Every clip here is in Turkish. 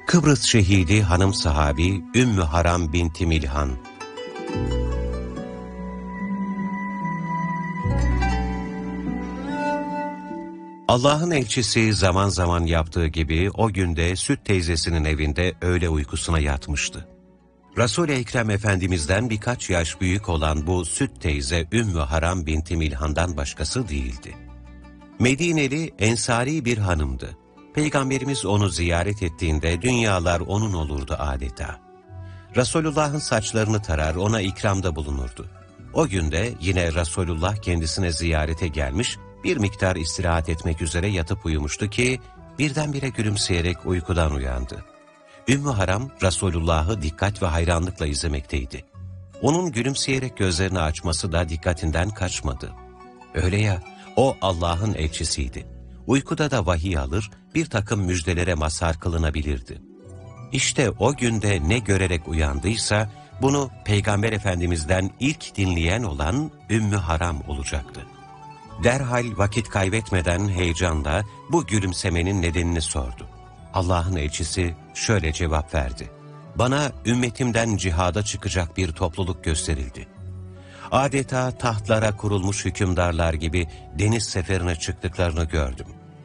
Kıbrıs şehidi hanım sahabi Ümmü Haram binti Milhan. Allah'ın elçisi zaman zaman yaptığı gibi o günde süt teyzesinin evinde öğle uykusuna yatmıştı. Resul-i Ekrem Efendimiz'den birkaç yaş büyük olan bu süt teyze Ümmü Haram binti Milhan'dan başkası değildi. Medineli ensari bir hanımdı. Peygamberimiz onu ziyaret ettiğinde dünyalar onun olurdu adeta. Resulullah'ın saçlarını tarar, ona ikramda bulunurdu. O günde yine Resulullah kendisine ziyarete gelmiş, bir miktar istirahat etmek üzere yatıp uyumuştu ki birdenbire gülümseyerek uykudan uyandı. Ümmü Haram Resulullah'ı dikkat ve hayranlıkla izlemekteydi. Onun gülümseyerek gözlerini açması da dikkatinden kaçmadı. Öyle ya, o Allah'ın elçisiydi. Uykuda da vahiy alır, bir takım müjdelere mazhar kılınabilirdi. İşte o günde ne görerek uyandıysa, bunu Peygamber Efendimiz'den ilk dinleyen olan Ümmü Haram olacaktı. Derhal vakit kaybetmeden heyecanla bu gülümsemenin nedenini sordu. Allah'ın elçisi şöyle cevap verdi. Bana ümmetimden cihada çıkacak bir topluluk gösterildi. Adeta tahtlara kurulmuş hükümdarlar gibi deniz seferine çıktıklarını gördüm.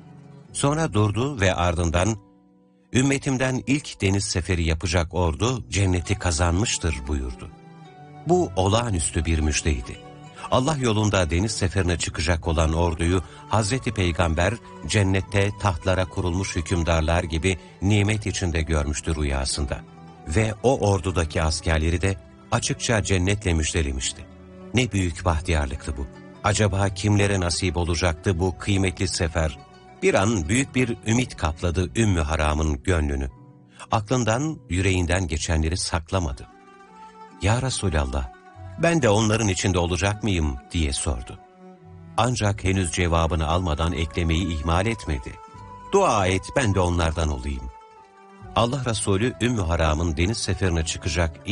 Sonra durdu ve ardından ümmetimden ilk deniz seferi yapacak ordu cenneti kazanmıştır buyurdu. Bu olağanüstü bir müjdeydi. Allah yolunda deniz seferine çıkacak olan orduyu Hazreti Peygamber cennette tahtlara kurulmuş hükümdarlar gibi nimet içinde görmüştü rüyasında. Ve o ordudaki askerleri de açıkça cennetle müjdelemişti. Ne büyük bahtiyarlıktı bu. Acaba kimlere nasip olacaktı bu kıymetli sefer? Bir an büyük bir ümit kapladı Ümmü Haram'ın gönlünü. Aklından, yüreğinden geçenleri saklamadı. Ya Resulallah, ben de onların içinde olacak mıyım diye sordu. Ancak henüz cevabını almadan eklemeyi ihmal etmedi. Dua et ben de onlardan olayım. Allah Resulü Ümmü Haram'ın deniz seferine çıkacak